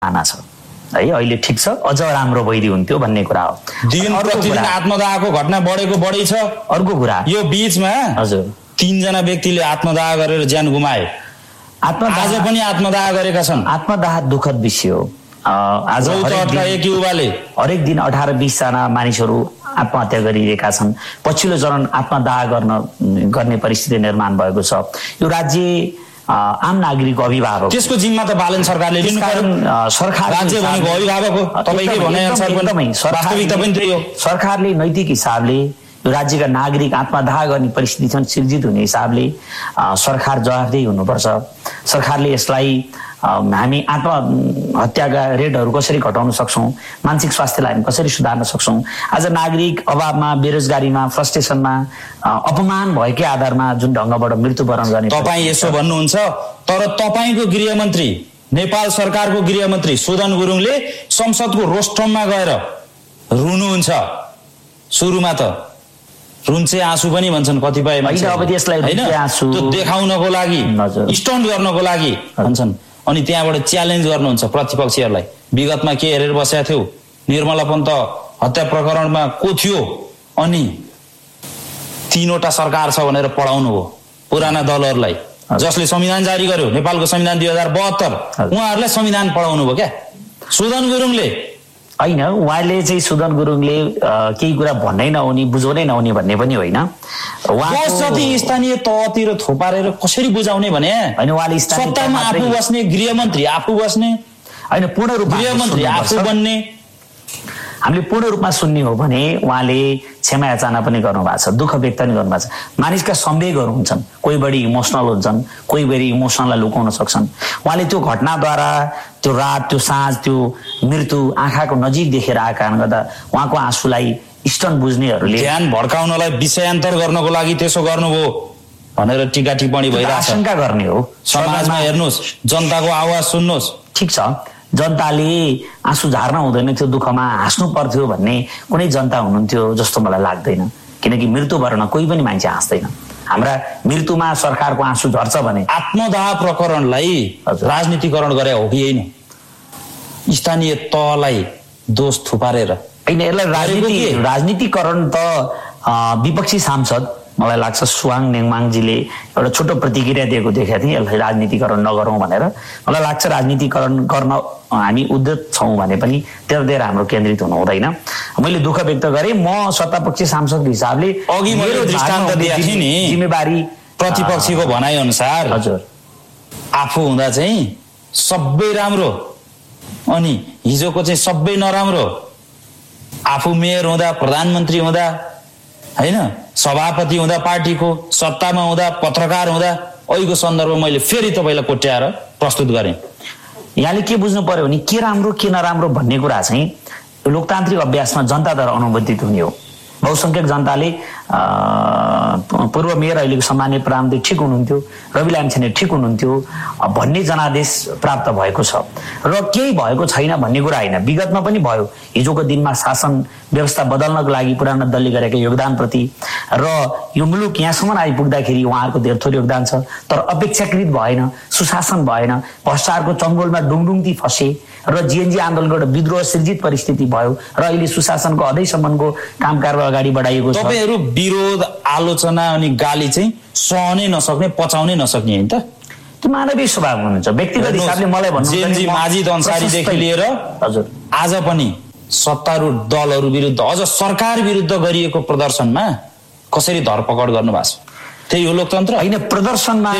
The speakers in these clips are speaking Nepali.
आना छ है, अहिले ठिक छ, अझ राम्रो भइदियो हुन्थ्यो भन्ने कुरा हो। दिन प्रतिदिन आत्मदाहको घटना बढेको बढी छ। अर्को कुरा, यो बीचमा हजुर 3 जना व्यक्तिले आत्मदाह गरेर ज्यान गुमाए, आज पनि आत्मदाह गरेका छन्। आत्मदाह दुःखद विषय हो। आज हरेक दिन 18-20 जना मानिसहरू आत्महत्या गरिरहेका छन्। पछिल्लो चरण आत्मदाह गर्ने परिस्थिति निर्माण भएको छ। यो राज्य आम नागरिकको अभिभावक, त्यसको जिम्मा त बालन सरकारले लिनु पर्यो। सरकार राज्य भनेको अभिभावक हो, तपाईकै भनेअनुसार पनि वास्तविकता पनि त्यही हो। सरकारले नैतिक हिसाबले यो राज्यका नागरिक आत्मदाह गर्ने परिस्थिति सिर्जित हुने हिसाबले सरकार जवाफदेही हुनुपर्छ। सरकारले यसलाई हामी आत्महत्याका रेटहरू कसरी घटाउन सक्छौँ, मानसिक स्वास्थ्यलाई हामी कसरी सुधार्न सक्छौँ। आज नागरिक अभावमा, बेरोजगारीमा, फ्रस्ट्रेसनमा, अपमान भएकै आधारमा जुन ढङ्गबाट मृत्युवरण गर्ने, तपाईँ यसो भन्नुहुन्छ, तर तपाईँको गृहमन्त्री, नेपाल सरकारको गृहमन्त्री सुदन गुरुङले संसदको रोस्ट्रममा गएर रुनुहुन्छ। सुरुमा त रुन्चे आँसु पनि भन्छन् कतिपय देखाउनको लागि, स्टन्ट गर्नको लागि भन्छन्, अनि त्यहाँबाट च्यालेन्ज गर्नुहुन्छ प्रतिपक्षीहरूलाई। विगतमा के हेरेर बसेका थियौ, निर्मला पन्त हत्या प्रकरणमा को थियो, अनि 3वटा सरकार छ भनेर पढाउनु हो पुराना दलहरूलाई, जसले संविधान जारी गर्यो, नेपालको संविधान 2072, उहाँहरूलाई संविधान पढाउनु भयो क्या सुदन गुरुङले। होइन, उहाँले चाहिँ सुदन गुरुङले केही कुरा भन्नै नहुने, बुझाउनै नहुने भन्ने पनि होइन। जति स्थानीय तहतिर थोपारेर कसरी बुझाउने भने होइन, उहाँले सत्तामा आफू बस्ने, गृहमन्त्री आफू बस्ने, होइन पूर्ण रूपमा गृहमन्त्री आफू बन्ने। हामीले पूर्ण रूपमा सुन्ने हो भने उहाँले क्षमा याचना पनि गर्नुभएको छ, दुःख व्यक्त पनि गर्नुभएको छ। मानिसका संवेगहरू हुन्छन्, कोही बढी इमोसनल हुन्छन्, कोही बढी इमोसनललाई लुकाउन सक्छन्। उहाँले त्यो घटनाद्वारा, त्यो रात, त्यो साँझ, त्यो मृत्यु आँखाको नजिक देखेर आएको कारणले गर्दा उहाँको आँसुलाई स्टन बुझ्नेहरूले ध्यान भड्काउनलाई विषयान्तर गर्नको लागि त्यसो गर्नुभयो भनेर टीका टिप्पणी भइरहेको छ। आशंका गर्ने हो। समाजमा हेर्नुहोस्, जनताको आवाज सुन्नुहोस्। ठिक छ, जनताले आँसु झार्न हुँदैन थियो, दुःखमा हाँस्नु पर्थ्यो भन्ने कुनै जनता हुनुहुन्थ्यो जस्तो मलाई लाग्दैन। किनकि मृत्युवरण कोही पनि मान्छे हाँस्दैन। हाम्रा मृत्युमा सरकारको आँसु झर्छ भने आत्मदाह प्रकरणलाई राजनीतिकरण गरे हो कि होइन? स्थानीय तहलाई दोष थुपारेर होइन, यसलाई राजनीतिकरण त विपक्षी सांसद मलाई लाग्छ सुवाङ नेङमाङजीले एउटा छोटो प्रतिक्रिया दिएको देखेको थिएँ, यसलाई राजनीतिकरण नगरौँ भनेर। मलाई लाग्छ राजनीतिकरण गर्न हामी उद्यत छौँ भने पनि त्यतातिर हाम्रो केन्द्रित हुनु हुँदैन। मैले दुःख व्यक्त गरेँ, म सत्तापक्षी सांसदको हिसाबले अघि मैले दृष्टान्त दिएको थिएँ नि, जिम्मेवारी प्रतिपक्षीको भनाइ अनुसार हजुर आफू हुँदा चाहिँ सबै राम्रो, अनि हिजोको चाहिँ सबै नराम्रो। आफू मेयर हुँदा, प्रधानमन्त्री हुँदा, होइन सभापति हुँदा, पार्टीको सत्तामा हुँदा, पत्रकार हुँदा, अहिलेको सन्दर्भ मैले फेरि तपाईँलाई कोट्याएर प्रस्तुत गरेँ। यहाँले के बुझ्नु पर्यो भने के राम्रो के नराम्रो भन्ने कुरा चाहिँ लोकतान्त्रिक अभ्यासमा जनताद्वारा अनुमोदित हुने हो। बहुसंख्यक जनताले पूर्व मेयर अहिलेको सम्माननीय प्रधानमन्त्री ठिक हुनुहुन्थ्यो, रवि लामिछाने ठिक हुनुहुन्थ्यो भन्ने जनादेश प्राप्त भएको छ र केही भएको छैन भन्ने कुरा होइन। विगतमा पनि भयो, हिजोको दिनमा शासन व्यवस्था बदल्नको लागि पुरानो दलले गरेका योगदानप्रति र यो मुलुक यहाँसम्म आइपुग्दाखेरि उहाँहरूको धेरै थोर योगदान छ, तर अपेक्षाकृत भएन, सुशासन भएन, भ्रष्टाचारको चङ्गोलमा डुङडुङती फसे र जिएनजी आन्दोलनको एउटा विद्रोह सृजित परिस्थिति भयो र अहिले सुशासनको अझैसम्मको काम कारबार अगाडि बढाइएको छ। तपाईहरु विरोध, आलोचना अनि गाली चाहिँ सहनै नसक्ने, पचाउनै नसक्ने हैन त? त्यो मानवीय स्वभाव हुनुहुन्छ। व्यक्तिगत हिसाबले मलाई भन्नु जेनजी माजिद अन्सारीदेखि लिएर हजुर आज पनि सत्तारूढ दलहरू विरुद्ध, अझ सरकार विरुद्ध गरिएको प्रदर्शनमा कसरी धरपकड गर्नु भएको छ? त्यही हो लोकतन्त्र होइन? प्रदर्शनमा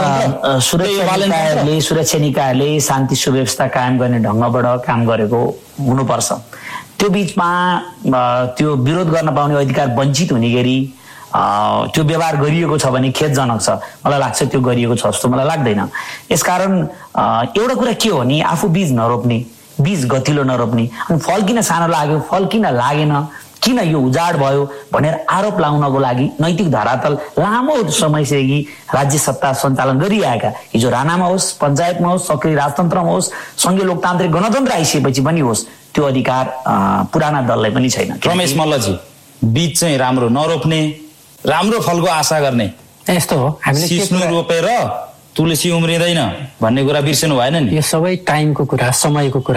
सुरक्षा निकायहरूले शान्ति सुव्यवस्था कायम गर्ने ढङ्गबाट काम गरेको हुनुपर्छ। त्यो बिचमा त्यो विरोध गर्न पाउने अधिकार वञ्चित हुने गरी त्यो व्यवहार गरिएको छ भने खेदजनक छ। मलाई लाग्छ त्यो गरिएको छ जस्तो मलाई लाग्दैन। यसकारण एउटा कुरा के हो नि, आफू बीज नरोप्ने, बीज गतिलो नरोप्ने, अनि फल किन सानो लाग्यो, फल किन लागेन, किन यो उजाड भयो भनेर आरोप लगाउनको लागि नैतिक धरातल लामो समयदेखि राज्य सत्ता सञ्चालन गरिआएका, हिजो राणामा होस्, पञ्चायतमा होस्, सक्रिय राजतन्त्रमा होस्, संघीय लोकतान्त्रिक गणतन्त्र आइसकेपछि पनि होस्, त्यो अधिकार पुराना दललाई पनि छैन। रमेश मल्लजी, बीज चाहिँ राम्रो नरोप्ने, राम्रो फलको आशा गर्ने, यस्तो हो। हामीले सिस्नु रोपेर तुलसी उम्रिँदैन भन्ने कुरा बिर्सनु भएन नि। यो सबै टाइमको कुरा, समयको कुरा